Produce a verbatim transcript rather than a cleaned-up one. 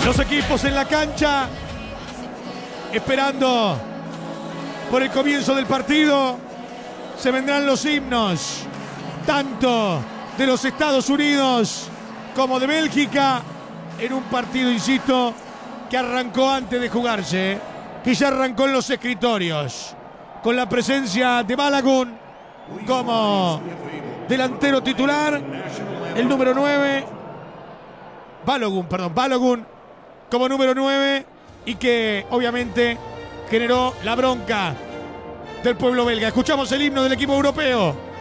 Los equipos en la cancha, esperando por el comienzo del partido. Se vendrán los himnos, tanto de los Estados Unidos como de Bélgica, en un partido, insisto, que arrancó antes de jugarse, que ya arrancó en los escritorios, con la presencia de Balogun como delantero titular, el número nueve, Balogun, perdón, Balogun como número nueve, y que obviamente generó la bronca del pueblo belga. Escuchamos el himno del equipo europeo.